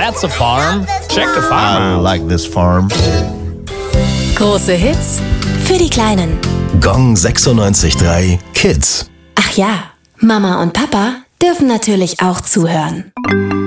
That's a farm. Check the I farm out. like this farm. Große Hits für die Kleinen. Gong 96.3 Kids. Ach ja, Mama und Papa dürfen natürlich auch zuhören.